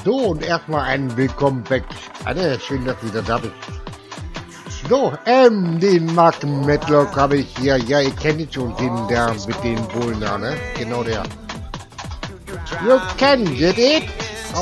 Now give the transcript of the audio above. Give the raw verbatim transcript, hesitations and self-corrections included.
So, und erstmal ein Willkommen back. Alle, schön, dass ihr wieder da bist. So, ähm, den Mark Medlock habe ich hier. Ja, ihr kennt ihn schon, den der mit den Bullen da, ne? Genau der. You can get it.